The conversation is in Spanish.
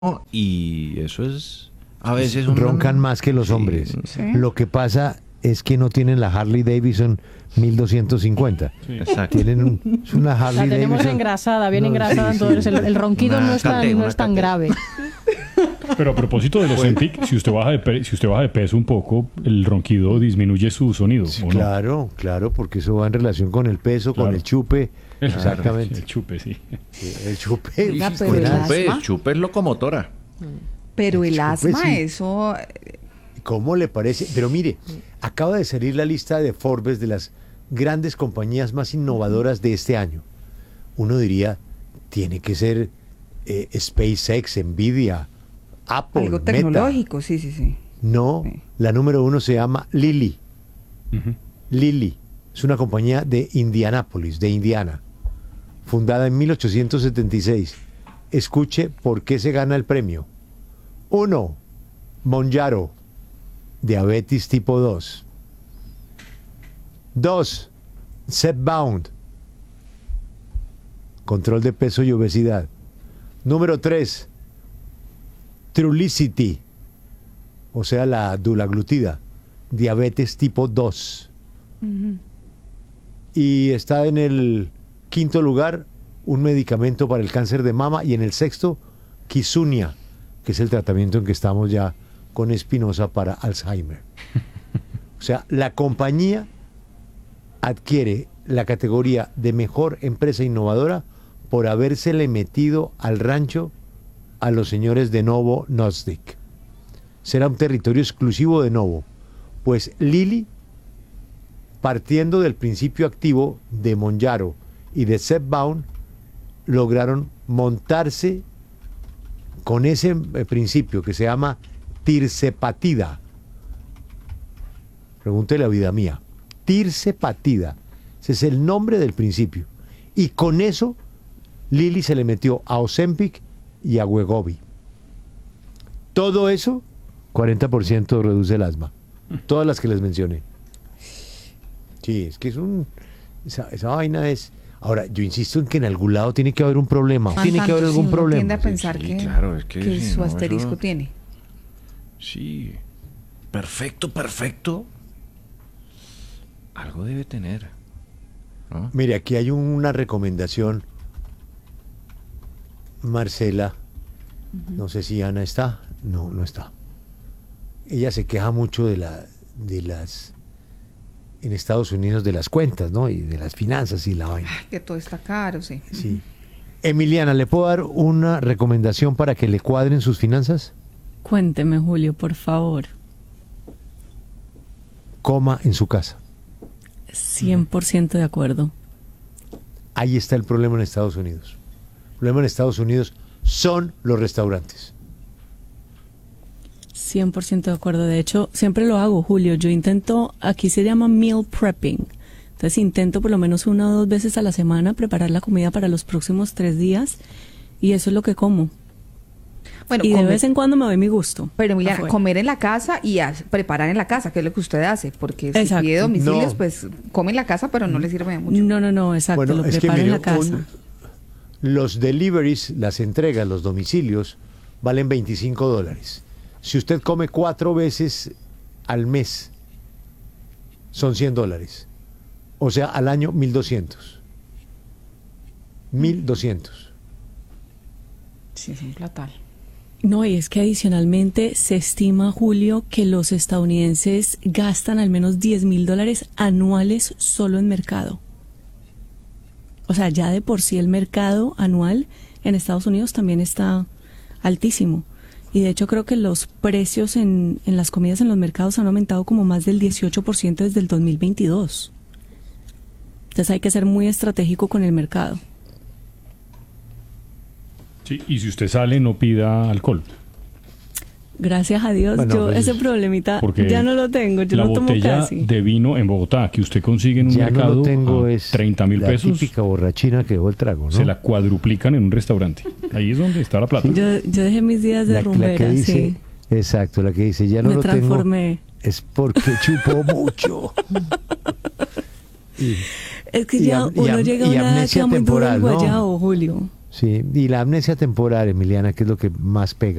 y eso es a veces roncan más que los hombres. Sí. Lo que pasa es que no tienen la Harley Davidson 1250. Sí, exacto. Es una La Harley tenemos Davidson. engrasada, bien No, engrasada. sí, Entonces sí. el ronquido Una no es tan, cate, no una es tan cate. grave. Pero a propósito de los Ozempic, si usted baja de peso un poco, el ronquido disminuye su sonido, Sí, ¿o no? claro, porque eso va en relación con el peso, con Claro. el chupe. El Exactamente. chupe, sí. Sí, el chupe. Oiga, sí, pero con el asma. asma. Chupe es locomotora. Pero el Chupe, asma, sí. eso... ¿Cómo le parece? Pero mire, acaba de salir la lista de Forbes de las grandes compañías más innovadoras de este año. Uno diría, tiene que ser SpaceX, Nvidia, Apple, Algo Meta. tecnológico, sí. No, Sí. la número uno se llama Lilly. Ujú. Lilly es una compañía de Indianápolis, de Indiana, fundada en 1876. Escuche por qué se gana el premio. 1. Monjaro, diabetes tipo 2. 2. Zepbound, control de peso y obesidad. Número 3. Trulicity, o sea, la dulaglutida, diabetes tipo 2. Y está en el quinto lugar un medicamento para el cáncer de mama y en el sexto, Kisunia, que es el tratamiento en que estamos ya con Espinosa para Alzheimer. O sea, la compañía adquiere la categoría de mejor empresa innovadora por habérsele metido al rancho a los señores de Novo Nordisk. Será un territorio exclusivo de Novo, pues Lilly, partiendo del principio activo de Monjaro y de Zepbound, lograron montarse con ese principio que se llama tirzepatida. Pregúntele a vida mía. Tirzepatida. Ese es el nombre del principio. Y con eso, Lilly se le metió a Ozempic y a Wegovy. Todo eso, 40% reduce el asma. Todas las que les mencioné. Sí, es que es esa vaina es... Ahora, yo insisto en que en algún lado tiene que haber un problema. Tiene que haber algún Tiende problema. a pensar sí, que, claro, es que que sí, su no, asterisco eso- tiene. Sí. Perfecto. Algo debe tener. ¿No? Mire, aquí hay una recomendación. Marcela, no sé si Ana está. No está. Ella se queja mucho de las en Estados Unidos de las cuentas, ¿no? Y de las finanzas y la vaina. Que todo está caro, sí. Sí. Emiliana, ¿le puedo dar una recomendación para que le cuadren sus finanzas? Cuénteme, Julio, por favor. Coma en su casa. 100% de acuerdo. Ahí está el problema en Estados Unidos. El problema en Estados Unidos son los restaurantes. 100% de acuerdo. De hecho, siempre lo hago, Julio. Yo intento, aquí se llama meal prepping. Entonces intento por lo menos 1 o 2 veces a la semana preparar la comida para los próximos 3 días y eso es lo que como. Bueno, Y de comer- vez en cuando me doy mi gusto. Pero Emiliana, afuera. comer en la casa y preparar en la casa, que es lo que usted hace, porque si Exacto. pide domicilios, No. pues come en la casa, pero no le sirve de mucho. No, exacto. Bueno, lo es que preparo en mire, la casa. los deliveries, las entregas, los domicilios, valen $25. Si usted come 4 veces al mes, son $100. O sea, al año 1.200. 1.200. Sí, es un platal. No, y es que adicionalmente se estima, Julio, que los estadounidenses gastan al menos $10,000 anuales solo en mercado. O sea, ya de por sí el mercado anual en Estados Unidos también está altísimo. Y de hecho creo que los precios en las comidas en los mercados han aumentado como más del 18% desde el 2022. Entonces hay que ser muy estratégico con el mercado. Sí, y si usted sale, no pida alcohol. Gracias a Dios, Bueno, yo pues, ese problemita Porque ya no lo tengo, yo la no tomo botella casi. de vino en Bogotá, que usted consigue en un Ya no mercado lo tengo, a es 30.000 la pesos, típica borrachina que dejó el trago, ¿no? se la cuadruplican en un restaurante. Ahí es donde está la plata. Yo dejé mis días de La que rumbera, dice, sí. exacto, la que dice, ya no Me lo tengo, transformé. es porque chupó mucho. Y- Es que y ya am- y uno am- llega a y una edad que amnesia va muy duro el temporal, ¿no? guayao, Julio. Sí, y la amnesia temporal, Emiliana, ¿qué es lo que más pega?